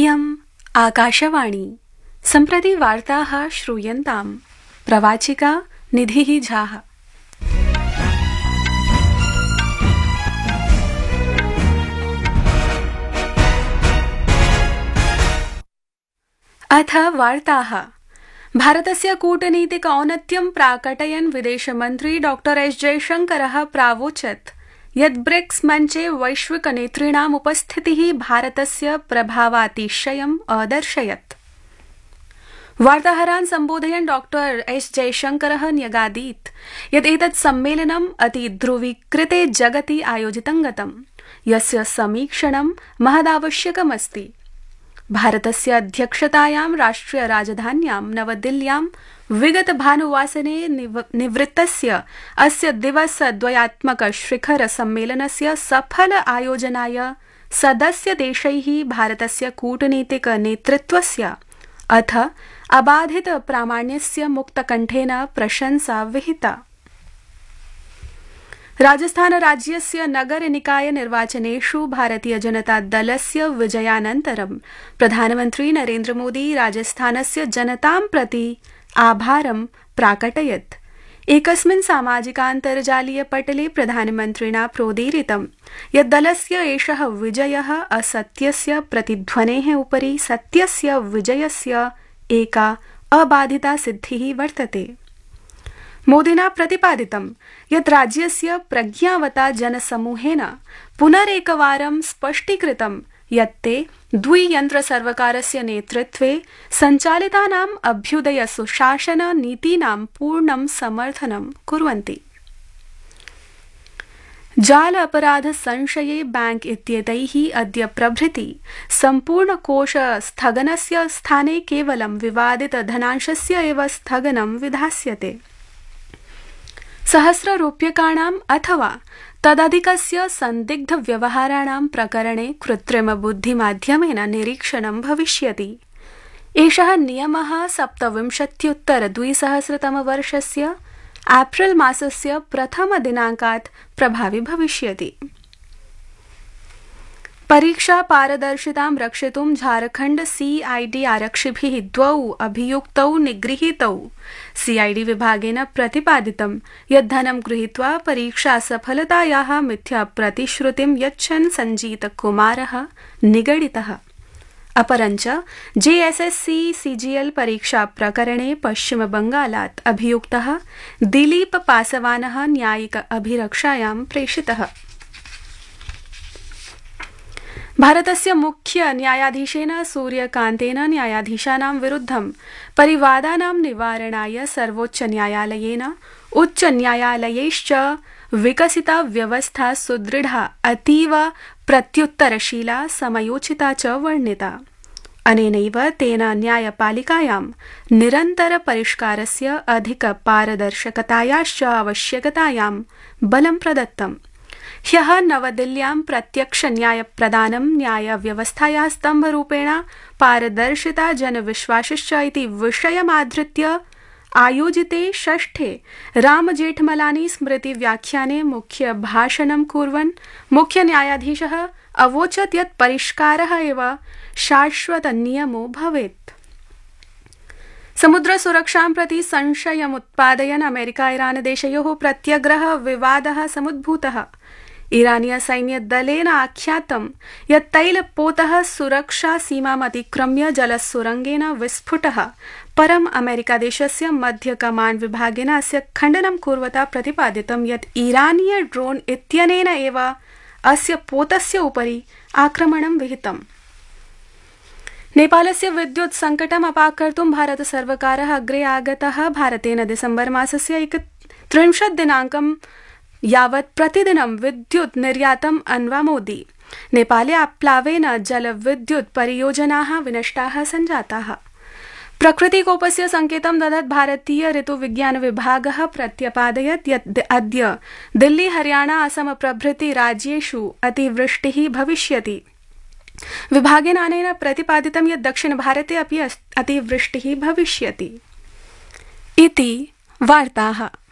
इयम् आकाशवाणी सम्प्रति वार्ताः श्रूयन्ताम्। प्रवाचिका निधिः झाः। अथ वार्ताः। भारतस्य कूटनीतिक औन्नत्यं प्राकटयन् विदेशमन्त्री डॉ एस जयशंकरः प्रावोचत् यत् ब्रिक्स मञ्चे वैश्विकनेतॄणाम् उपस्थितिः भारतस्य प्रभावातिशयम् अदर्शयत्। वार्ताहरान् सम्बोधयन् डॉ एस जयशंकरः न्यगादीत् यत् एतत् सम्मेलनम् अतिध्रुवीकृते जगति आयोजितं गतम्, यस्य समीक्षणं महदावश्यकमस्ति। भारतस्य अध्यक्षतायां राष्ट्रिय राजधान्यां नवदिल्ल्यां विगत भानुवासरे निवृत्तस्य अस्य दिवसद्वयात्मक शिखर सम्मेलनस्य सफल आयोजनाय सदस्य देशैः भारतस्य कूटनीतिक नेतृत्वस्य अथ अबाधित प्रामाण्यस्य मुक्तकण्ठेन प्रशंसा विहिता। राजस्थान राज्यस्य नगर निकाय निर्वाचनेषु भारतीय जनता दलस्य विजयानन्तरं प्रधानमन्त्री नरेन्द्र मोदी राजस्थानस्य जनतां प्रति आभारं प्राकटयत्। एकस्मिन् सामाजिकान्तर्जालीय पटले प्रधानमन्त्रिणा प्रोदीरितं यत् दलस्य एषः विजयः असत्यस्य प्रतिध्वनेः उपरि सत्यस्य विजयस्य एका अबाधिता सिद्धिः वर्तते। मोदिना प्रतिपादितं यत् राज्यस्य प्रज्ञावता जनसमूहेन पुनरेकवारं स्पष्टीकृतं यत् ते द्वियन्त्रसर्वकारस्य नेतृत्वे सञ्चालितानाम् अभ्युदय सुशासन नीतीनां पूर्णं समर्थनं कुर्वन्ति। जाल अपराध संशये बैंक इत्येतैः अद्य प्रभृति सम्पूर्ण कोष स्थगनस्य स्थाने केवलं विवादित धनांशस्य एव स्थगनं विधास्यते। सहस्ररूप्यकाणाम् अथवा तदधिकस्य संदिग्ध व्यवहाराणां प्रकरणे कृत्रिम बुद्धिमाध्यमेन निरीक्षणं भविष्यति। एषः नियमः 27-2000 एप्रिल मासस्य प्रथम दिनाङ्कात् प्रभावी भविष्यति। परीक्षा पारदर्शितां रक्षितुं झारखण्ड सीआईडी आरक्षिभिः 2 अभियुक्तौ निगृहीतौ। सीआईडी विभागेन प्रतिपादितं यत् धनं गृहीत्वा परीक्षा सफलतायाः मिथ्या प्रतिश्रुतिं यच्छन् संजीत कुमारः निगडितः। अपरञ्च जेएसएससी सीजीएल परीक्षा प्रकरणे पश्चिम बंगालात् अभियुक्तः दिलीप पासवानः न्यायिक अभिरक्षायां प्रेषितः। भारतस्य मुख्य न्यायाधीशेन सूर्यकान्तेन न्यायाधीशानां विरुद्धं परिवादानां निवारणाय सर्वोच्च न्यायालयेन उच्च न्यायालयैश्च विकसिता व्यवस्था सुदृढा, अतीव प्रत्युत्तरशीला, समयोचिता च वर्णिता। अनेनैव तेन न्यायपालिकायां निरन्तर परिष्कारस्य अधिक पारदर्शकतायाश्च आवश्यकतायां बलं प्रदत्तम्। ह्यः नवदिल्ल्यां प्रत्यक्ष न्यायप्रदानं न्यायव्यवस्थायाः स्तम्भरूपेण पारदर्शिता जनविश्वासश्च इति विषयमाधृत्य आयोजिते षष्ठे रामजेठमलानी स्मृति व्याख्याने मुख्य भाषणं कुर्वन् मुख्य न्यायाधीशः अवोचत् यत् परिष्कारः एव शाश्वत नियमो भवेत्। समुद्र सुरक्षां प्रति संशयमुत्पादयन् अमेरिका ईरान देशयोः प्रत्यग्रह विवादः समुद्भूतः। ईरानीय सैन्यदलेन आख्यातं यत् तैलपोतः सुरक्षा सीमाम् अतिक्रम्य जलसुरङ्गेन विस्फुटः। परम् अमेरिकादेशस्य मध्य कमाण्ड विभागेन अस्य खण्डनं कुर्वता प्रतिपादितं यत् ईरानीय ड्रोन इत्यनेन एव अस्य पोतस्य उपरि आक्रमणं विहितम्। नेपालस्य विद्युत् संकटम् अपाकर्तुं भारत सर्वकारः अग्रे आगतः। भारतेन दिसम्बर मासस्य 31 दिनाङ्कं यावत् प्रतिदिनं विद्युत् निर्यातम् अन्वामोदि। नेपाले आप्लावेन जलविद्युत् परियोजनाः विनष्टाः सञ्जाताः। प्रकृतिकोपस्य संकेतं ददत् भारतीय ऋतुविज्ञान विभागः प्रत्यपादयत् यत् अद्य दिल्ली, हरियाणा, असम प्रभृति राज्येषु अतिवृष्टिः भविष्यति। विभागेन अनेन प्रतिपादितं यत् दक्षिण भारते अपि अतिवृष्टिः भविष्यति। इति वार्ताः।